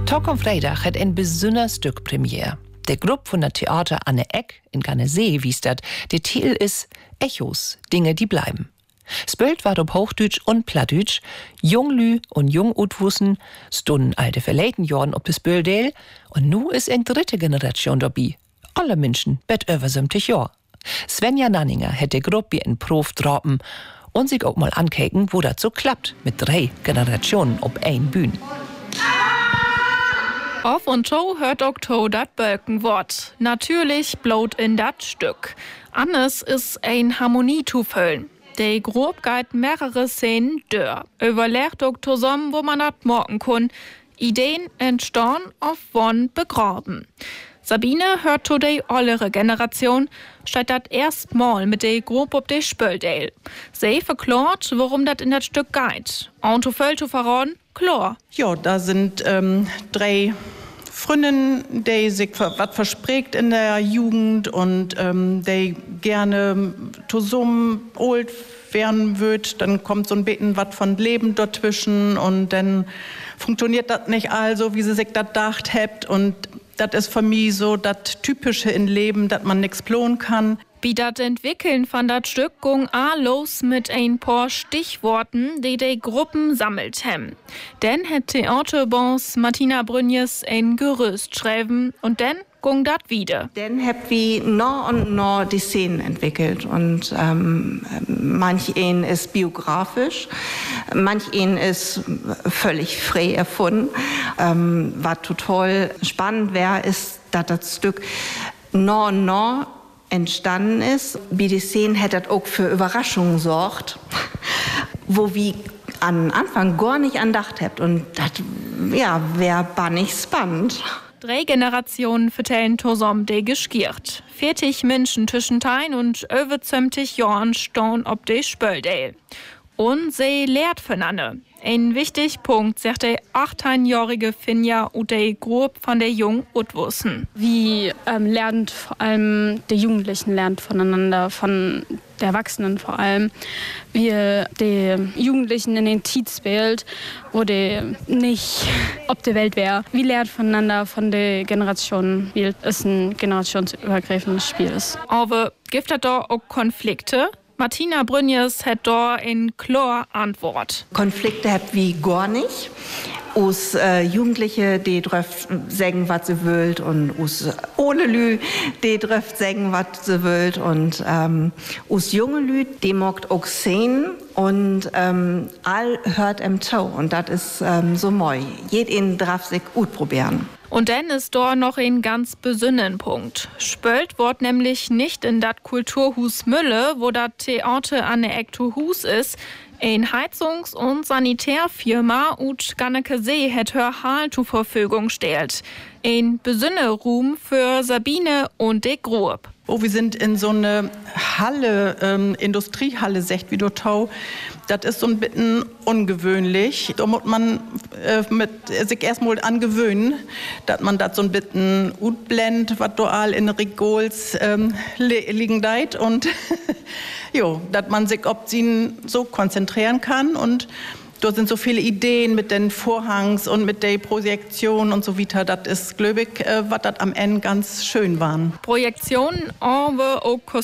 Tag am Freitag hat ein besonderes Stück Premiere. Der Gruppe von der Theater Anne Eck in Gannesee, wie es dat, der Titel ist Echos, Dinge, die bleiben. Spölt war ob Hochdeutsch und Plattdeutsch, Junglü und Jungutwussen stunden alte verleiten Jorn ob das Böldel und nu ist eine dritte Generation dabei. Alle Menschen bet über 70 Jahr. Svenja Nanninger hätte die Gruppe in Prof droppen und sich auch mal ankeken, wo das so klappt mit 3 Generationen ob ein Bühne. Auf und to hört auch to dat Bölkenwort. Natürlich blot in dat Stück. Annes ist ein Harmonie zu füllen. De grob geht mehrere Szenen dör. Überlegt auch zusammen, wo man dat morgen kun. Ideen entstehen auf Won begraben. Sabine hört zu de ollere Generation, steht dat erstmal mit de grob ob de Spöldel. Sie verklort, worum dat in dat Stück geht. Und zu viel zu verraten, klar. Ja, da sind 3 Freundinnen, die sich was verspricht in der Jugend und die gerne zusammen alt werden wird. Dann kommt so ein bisschen was von Leben dazwischen und dann funktioniert das nicht so, wie sie sich das gedacht hat. Und das ist für mich so das Typische im Leben, dass man nichts planen kann. Wie das Entwickeln von dat Stück ging los mit ein paar Stichworten, die Gruppen sammelt haben. Dann hat Theaterbons Martina Brünjes ein Gerüst schreiben und dann ging dat wieder. Dann hab wir noch und noch die Szenen entwickelt und manch ein ist biografisch, manch ein ist völlig frei erfunden. Was total spannend wäre, ist, dass das Stück noch und noch entstanden ist. Wie die Szenen hätte das auch für Überraschungen sorgt, wo wir am Anfang gar nicht andacht habt. Und das wäre bannig spannend. 3 Generationen vertellen zusammen de geskiert. 40 Menschen zwischen Tein und über 20 Jahren stehen ob de Spöldel. Und sie lehrt voneinander. Ein wichtiger Punkt, sagt der 18-jährige Finja und der Gruppe von der Jung Utwussen. Wie lernt vor allem die Jugendlichen lernt voneinander, von der Erwachsenen vor allem, wie die Jugendlichen in den Tietz wählt, wo die nicht ob der Welt wäre. Wie lernt voneinander von der Generation, wie es ein generationsübergreifendes Spiel ist. Aber gibt es da auch Konflikte? Martina Brünjes hat da in klar Antwort. Konflikte habt wie gar nicht. Us Jugendliche, die dürft sagen, was sie wollt, und us ohne Lü, die dürft sagen, was sie wollt, und us junge Lü, die mogt auch sehen und all hört im Tau, und das ist so moi. Jeden darf sich gut probieren. Und dann ist da noch ein ganz besonderen Punkt. Spölt wird nämlich nicht in dat Kulturhus Mülle, wo dat Theater Anne Eck zu Hus ist. Ein Heizungs- und Sanitärfirma ut Gannesee hat hör Hal zur Verfügung stellt. Ein besonderer Ruhm für Sabine und de Grob. Oh, wir sind in so eine Halle, Industriehalle, sagt wie du Tau. Das ist so ein bisschen ungewöhnlich. Da muss man sich erstmal angewöhnen, dass man das so ein bisschen utblend, was dual in Regols liegen deit, und jo, dass man sich ob sie so konzentrieren kann, und da sind so viele Ideen mit den Vorhangs und mit der Projektion und so weiter. Das ist, glaube ich, was das am Ende ganz schön war. Projektionen, aber auch